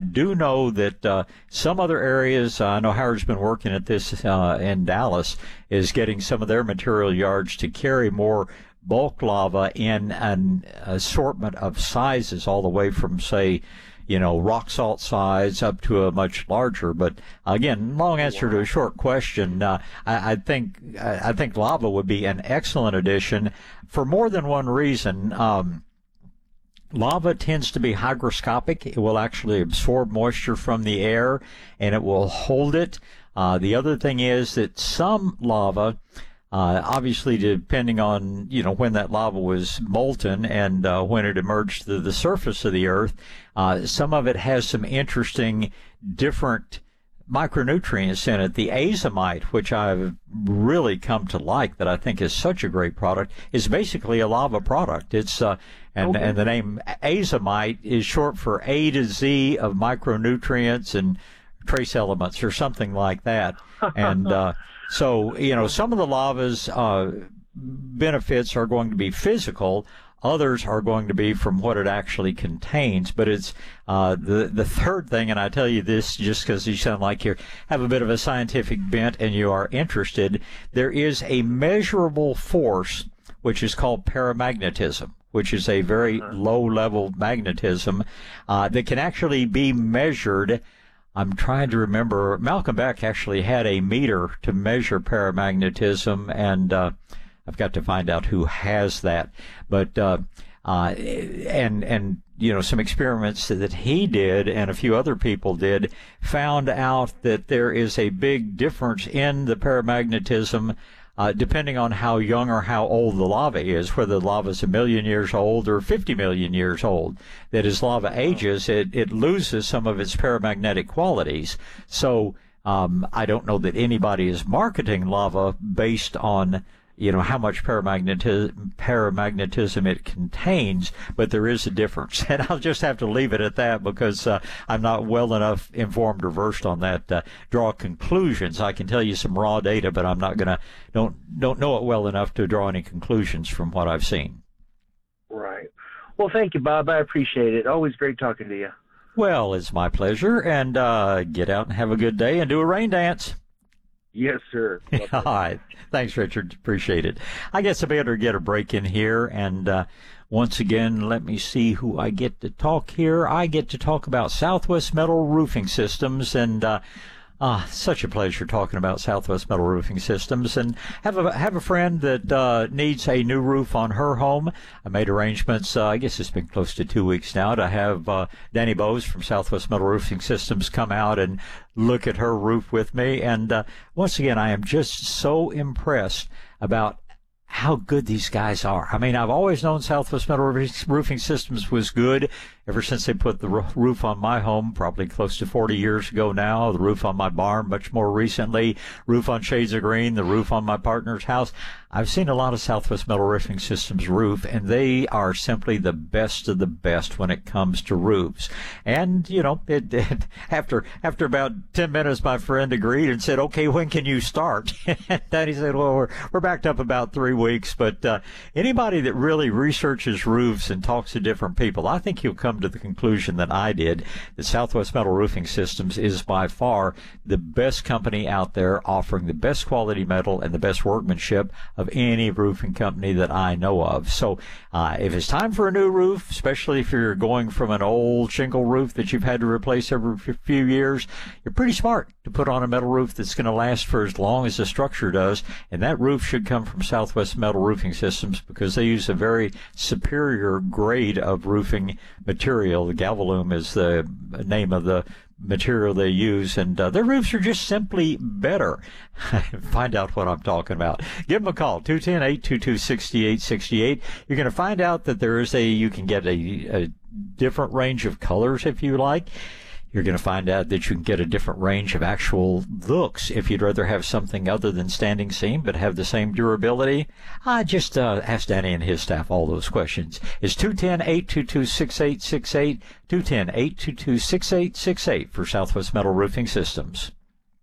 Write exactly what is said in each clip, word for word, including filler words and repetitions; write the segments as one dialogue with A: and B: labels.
A: do know that uh, some other areas, uh, I know Howard's been working at this uh, in Dallas, is getting some of their material yards to carry more bulk lava in an assortment of sizes, all the way from, say, you know, rock salt size up to a much larger. But again, long answer to a short question. Uh, I, I think I think lava would be an excellent addition for more than one reason. Um, Lava tends to be hygroscopic. It will actually absorb moisture from the air, and it will hold it. Uh, the other thing is that some lava, uh, obviously depending on, you know, when that lava was molten and uh, when it emerged to the surface of the earth, uh, some of it has some interesting different micronutrients in it. The azomite, which I've really come to like, that I think is such a great product, is basically a lava product. It's uh, and
B: Okay.
A: and the name azomite is short for A to Z of micronutrients and trace elements or something like that. And uh, so, you know, some of the lava's uh, benefits are going to be physical. Others are going to be from what it actually contains. But it's uh, the the third thing, and I tell you this just because you sound like you have a bit of a scientific bent and you are interested. There is a measurable force which is called paramagnetism, which is a very low-level magnetism uh, that can actually be measured. I'm trying to remember. Malcolm Beck actually had a meter to measure paramagnetism, and uh, I've got to find out who has that. But uh, uh, and and you know, some experiments that he did and a few other people did found out that there is a big difference in the paramagnetism uh, depending on how young or how old the lava is, whether the lava is a million years old or fifty million years old. That as lava ages, it, it loses some of its paramagnetic qualities. So um, I don't know that anybody is marketing lava based on, you know, how much paramagnetism, paramagnetism it contains, but there is a difference. And I'll just have to leave it at that because uh, I'm not well enough informed or versed on that uh, draw conclusions. I can tell you some raw data, but I'm not going to, don't, don't know it well enough to draw any conclusions from what I've seen.
B: Right. Well, thank you, Bob. I appreciate it. Always great talking to you.
A: Well, it's my pleasure. And uh, get out and have a good day and do a rain dance.
B: Yes, sir.
A: All right. Thanks, Richard. Appreciate it. I guess I better get a break in here. And uh, once again, let me see who I get to talk here. I get to talk about Southwest Metal Roofing Systems. And uh, ah, such a pleasure talking about Southwest Metal Roofing Systems. And have a have a friend that uh, needs a new roof on her home. I made arrangements, uh, I guess it's been close to two weeks now, to have uh, Danny Bowes from Southwest Metal Roofing Systems come out and look at her roof with me. And uh, once again, I am just so impressed about how good these guys are. I mean, I've always known Southwest Metal Roofing Systems was good ever since they put the roof on my home, probably close to forty years ago now, the roof on my barn much more recently, roof on Shades of Green, the roof on my partner's house. I've seen a lot of Southwest Metal Roofing Systems roof, and they are simply the best of the best when it comes to roofs. And, you know, it, it, after after about ten minutes, my friend agreed and said, okay, when can you start? And then he said, well, we're, we're backed up about three weeks. But uh, anybody that really researches roofs and talks to different people, I think you'll come to the conclusion that I did, that Southwest Metal Roofing Systems is by far the best company out there, offering the best quality metal and the best workmanship of any roofing company that I know of. So uh, if it's time for a new roof, especially if you're going from an old shingle roof that you've had to replace every few years, you're pretty smart to put on a metal roof that's going to last for as long as the structure does. And that roof should come from Southwest Metal Roofing Systems because they use a very superior grade of roofing material. The Galvalume is the name of the material they use, and uh, their roofs are just simply better. Find out what I'm talking about. Give them a call, two one zero, eight two two, six eight six eight. You're going to find out that there is a, you can get a, a different range of colors if you like. You're going to find out that you can get a different range of actual looks if you'd rather have something other than standing seam but have the same durability. I just uh, asked Danny and his staff all those questions. It's two one zero, eight two two, six eight six eight, two one zero, eight two two, six eight six eight for Southwest Metal Roofing Systems.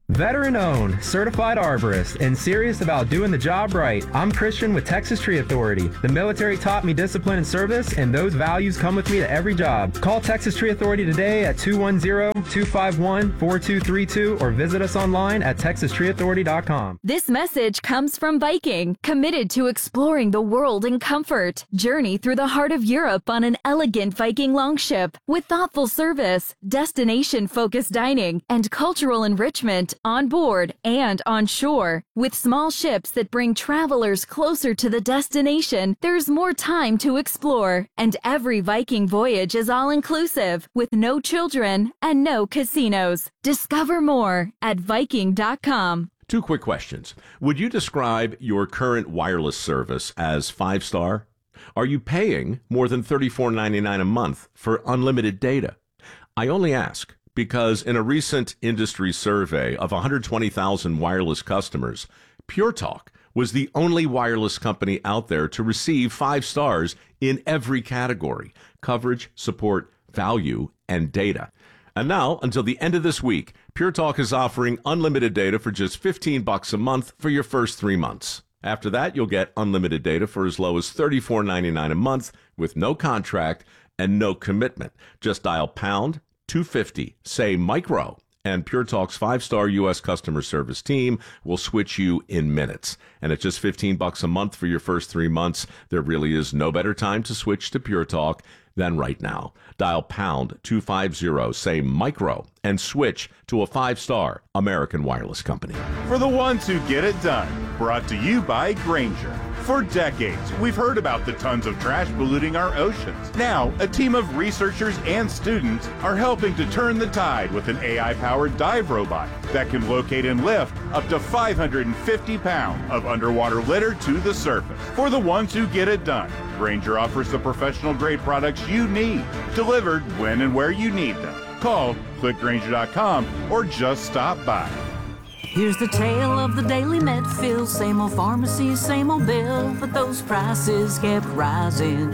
C: Veteran-owned, certified arborist, and serious about doing the job right. I'm Christian with Texas Tree Authority. The military taught me discipline and service, and those values come with me to every job. Call Texas Tree Authority today at two one zero, two five one, four two three two or visit us online at texas tree authority dot com.
D: This message comes from Viking, committed to exploring the world in comfort. Journey through the heart of Europe on an elegant Viking longship with thoughtful service, destination-focused dining, and cultural enrichment on board and on shore. With small ships that bring travelers closer to the destination, there's more time to explore. And every Viking voyage is all-inclusive, with no children and no casinos. Discover more at viking dot com.
E: Two quick questions. Would you describe your current wireless service as five-star? Are you paying more than thirty-four ninety-nine a month for unlimited data? I only ask because in a recent industry survey of one hundred twenty thousand wireless customers, Pure Talk was the only wireless company out there to receive five stars in every category: coverage, support, value, and data. And now, until the end of this week, Pure Talk is offering unlimited data for just fifteen bucks a month for your first three months. After that, you'll get unlimited data for as low as thirty-four ninety-nine a month with no contract and no commitment. Just dial pound two fifty, say micro, and Pure Talk's five-star U S customer service team will switch you in minutes. And at just fifteen bucks a month for your first three months, there really is no better time to switch to Pure Talk than right now. Dial pound two fifty, say micro, and switch to a five-star American wireless company.
F: For the ones who get it done, brought to you by Grainger. For decades, we've heard about the tons of trash polluting our oceans. Now, a team of researchers and students are helping to turn the tide with an A I-powered dive robot that can locate and lift up to five hundred fifty pounds of underwater litter to the surface. For the ones who get it done, Grainger offers the professional-grade products you need, delivered when and where you need them. Call, click Grainger dot com, or just stop by.
G: Here's the tale of the daily Medfield, same old pharmacy, same old bill, but those prices kept rising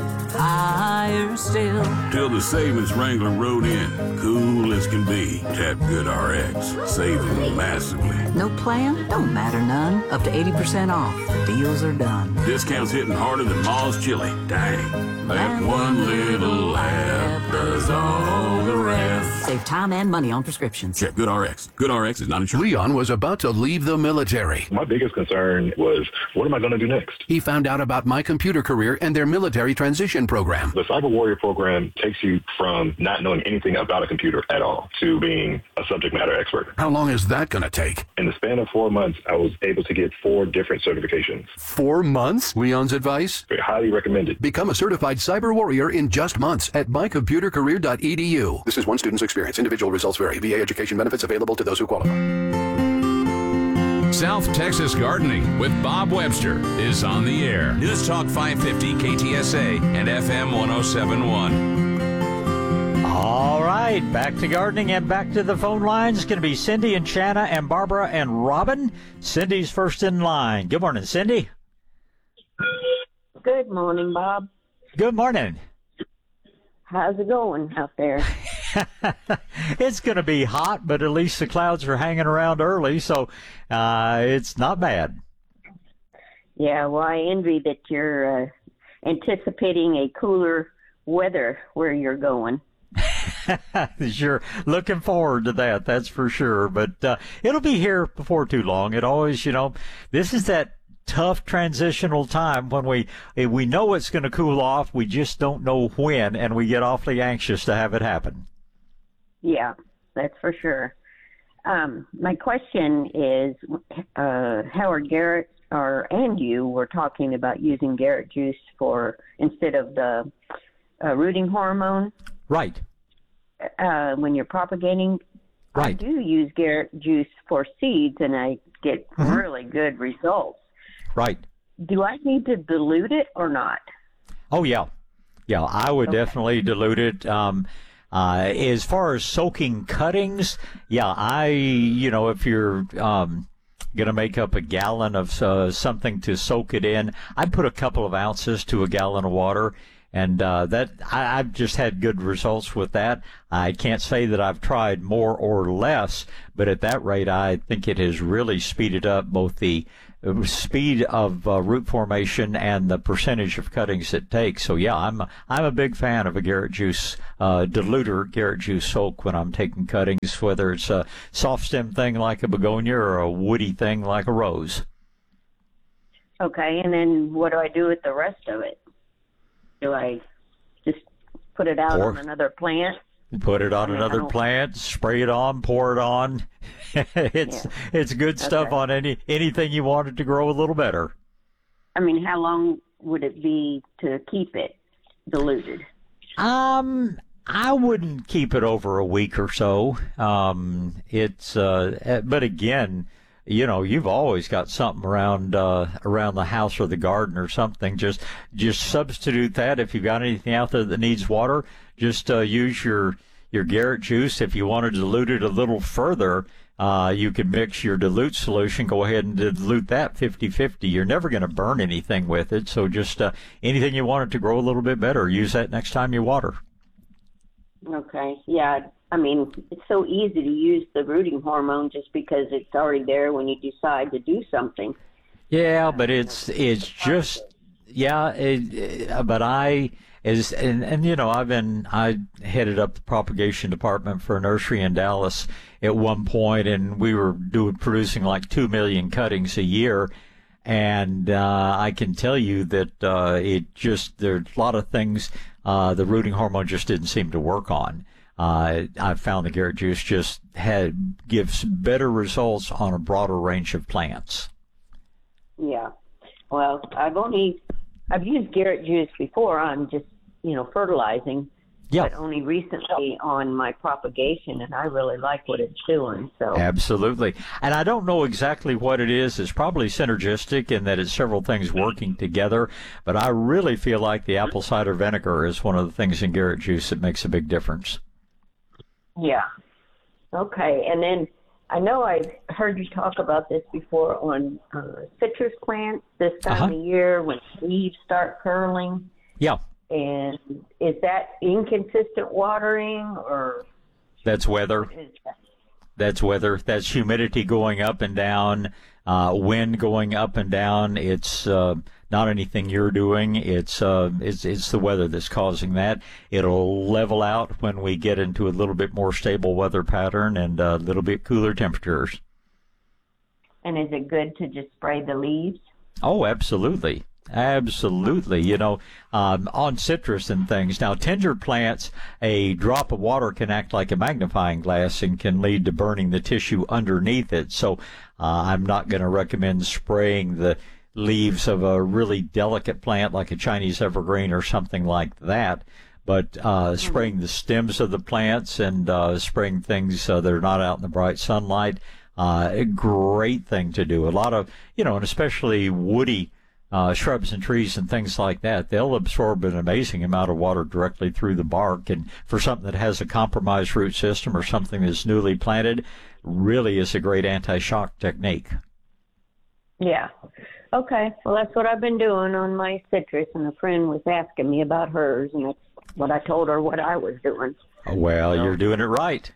G: higher still.
H: Till the savings Wrangler rode in, cool as can be. Tap GoodRx, saving massively.
G: No plan? Don't matter none. Up to eighty percent off. Deals are done.
H: Discounts hitting harder than Ma's chili. Dang. That one little app does all the rest.
G: Save time and money on prescriptions.
H: Check GoodRx. GoodRx is not insured.
I: Leon was about to leave the military.
J: My biggest concern was, what am I going to do next?
I: He found out about My Computer Career and their military transition program.
J: The Cyber Warrior program takes you from not knowing anything about a computer at all to being a subject matter expert.
I: How long is that going to take?
J: In the span of four months, I was able to get four different certifications.
I: Four months? Leon's advice?
J: Very highly recommended.
I: Become a certified Cyber Warrior in just months at my computer career dot e d u. This is one student's experience. Individual results vary. V A education benefits available to those who qualify.
K: South Texas Gardening with Bob Webster is on the air. News Talk five fifty K T S A and F M one oh seven point one.
A: All right, back to gardening and back to the phone lines. It's going to be Cindy and Shanna and Barbara and Robin. Cindy's first in line. Good morning, Cindy.
L: Good morning, Bob.
A: Good morning.
L: How's it going out there?
A: It's going to be hot, but at least the clouds are hanging around early, so uh, it's not bad.
L: Yeah, well, I envy that you're uh, anticipating a cooler weather where you're going.
A: Sure, looking forward to that, that's for sure. But uh, it'll be here before too long. It always, you know, this is that tough transitional time when we we know it's going to cool off, we just don't know when, and we get awfully anxious to have it happen.
L: Yeah, that's for sure. Um, my question is, uh, Howard Garrett or and you were talking about using Garrett juice for instead of the uh, rooting hormone.
A: Right.
L: Uh, when you're propagating.
A: Right.
L: I do use Garrett juice for seeds, and I get mm-hmm. really good results.
A: Right.
L: Do I need to dilute it or not?
A: Oh, yeah. Yeah, I would
L: okay.
A: definitely dilute it. Um, uh, as far as soaking cuttings, yeah, I, you know, if you're um, going to make up a gallon of uh, something to soak it in, I put a couple of ounces to a gallon of water, And uh, that I, I've just had good results with that. I can't say that I've tried more or less, but at that rate, I think it has really speeded up both the speed of uh, root formation and the percentage of cuttings it takes. So yeah, I'm a, I'm a big fan of a Garrett Juice uh, diluter, Garrett Juice soak when I'm taking cuttings, whether it's a soft stem thing like a begonia or a woody thing like a rose.
L: Okay, and then what do I do with the rest of it? Do I just put it out
A: Pour.
L: on another plant?
A: Put it on
L: I mean,
A: another plant, spray it on, pour it on. it's
L: Yeah.
A: it's good stuff
L: Okay.
A: on any anything you want it to grow a little better.
L: I mean, how long would it be to keep it diluted?
A: Um, I wouldn't keep it over a week or so. Um, it's uh, but again, you know, you've always got something around uh, around the house or the garden or something. Just just substitute that. If you've got anything out there that needs water, just uh, use your your Garrett Juice. If you want to dilute it a little further, uh, you can mix your dilute solution. Go ahead and dilute that fifty-fifty. You're never going to burn anything with it. So just uh, anything you want it to grow a little bit better, use that next time you water.
L: Okay, yeah. I mean, it's so easy to use the rooting hormone just because it's already there when you decide to do something.
A: Yeah, but it's it's just yeah. It, it, but I is and, and you know I've been I headed up the propagation department for a nursery in Dallas at one point, and we were doing producing like two million cuttings a year. And uh, I can tell you that uh, it just there's a lot of things uh, the rooting hormone just didn't seem to work on. Uh, I found the Garrett Juice just had gives better results on a broader range of plants.
L: Yeah. Well, I've only I've used Garrett Juice before on just you know fertilizing,
A: yeah.
L: but only recently on my propagation, and I really like what it's doing. So
A: Absolutely. And I don't know exactly what it is. It's probably synergistic in that it's several things working together, but I really feel like the apple cider vinegar is one of the things in Garrett Juice that makes a big difference.
L: yeah. Okay, and then I know I've heard you talk about this before on uh, citrus plants this time
A: Uh-huh.
L: of year when leaves start curling.
A: Yeah.
L: And is that inconsistent watering or
A: That's weather.
L: is that?
A: That's weather. That's humidity going up and down, uh, wind going up and down. It's uh, not anything you're doing. It's uh, it's it's the weather that's causing that. It'll level out when we get into a little bit more stable weather pattern and a little bit cooler temperatures.
L: And is it good to just spray the leaves?
A: Oh, absolutely. Absolutely. You know, um, on citrus and things. Now, tender plants, a drop of water can act like a magnifying glass and can lead to burning the tissue underneath it. So uh, I'm not going to recommend spraying the leaves of a really delicate plant like a Chinese evergreen or something like that. But uh, spraying the stems of the plants and uh, spraying things uh, that are not out in the bright sunlight, uh, a great thing to do. A lot of, you know, and especially woody Uh, shrubs and trees and things like that, they'll absorb an amazing amount of water directly through the bark. And for something that has a compromised root system or something that's newly planted, really is a great anti-shock technique.
L: Yeah. Okay. Well, that's what I've been doing on my citrus, and a friend was asking me about hers, and that's what I told her what I was doing.
A: Well,
L: So-
A: you're doing it right.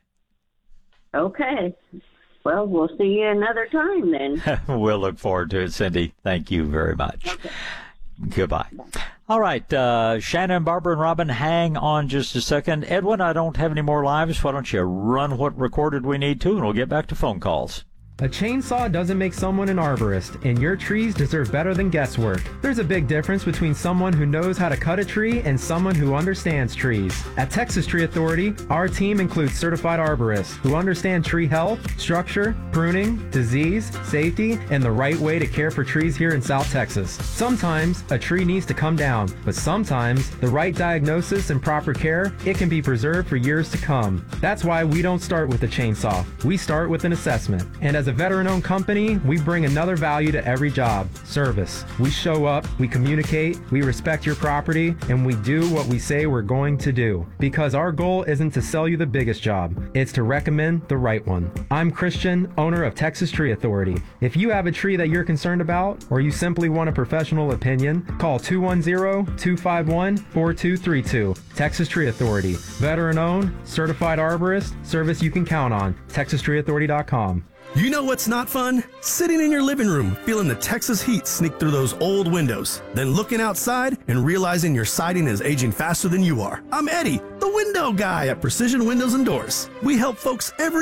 L: Okay. Well, we'll see you another time then.
A: We'll look forward to it, Cindy. Thank you very much.
L: Okay.
A: Goodbye. All right, uh, Shannon, Barbara, and Robin, hang on just a second. Edwin, I don't have any more lives. Why don't you run what recorded we need to, and we'll get back to phone calls.
C: A chainsaw doesn't make someone an arborist, and your trees deserve better than guesswork. There's a big difference between someone who knows how to cut a tree and someone who understands trees. At Texas Tree Authority, our team includes certified arborists who understand tree health, structure, pruning, disease, safety, and the right way to care for trees here in South Texas. Sometimes a tree needs to come down, but sometimes the right diagnosis and proper care, it can be preserved for years to come. That's why we don't start with a chainsaw. We start with an assessment. And as a a veteran-owned company, we bring another value to every job: service. We show up, we communicate, we respect your property, and we do what we say we're going to do. Because our goal isn't to sell you the biggest job, it's to recommend the right one. I'm Christian, owner of Texas Tree Authority. If you have a tree that you're concerned about, or you simply want a professional opinion, call two one zero, two five one, four two three two. Texas Tree Authority. Veteran-owned, certified arborist, service you can count on. texas tree authority dot com.
M: You know what's not fun? Sitting in your living room, feeling the Texas heat sneak through those old windows, then looking outside and realizing your siding is aging faster than you are. I'm Eddie, the window guy at Precision Windows and Doors. We help folks every